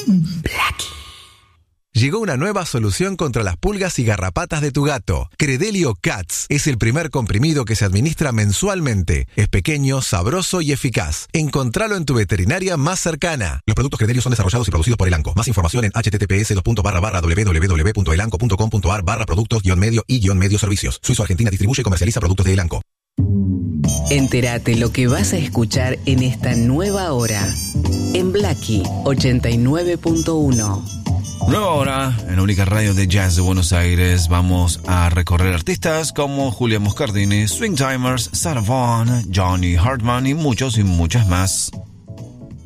Blackie. Llegó una nueva solución contra las pulgas y garrapatas de tu gato. Credelio Cats es el primer comprimido que se administra mensualmente. Es pequeño, sabroso y eficaz. Encontralo en tu veterinaria más cercana. Los productos Credelio son desarrollados y producidos por Elanco. Más información en https://www.elanco.com.ar/productos-medio y-medio servicios. Suizo Argentina distribuye y comercializa productos de Elanco. Entérate lo que vas a escuchar en esta nueva hora. En Blackie 89.1. Nueva hora, en la única radio de jazz de Buenos Aires. Vamos a recorrer artistas como Julia Moscardini, Swing Timers, Sarah Vaughan, Johnny Hartman y muchos y muchas más.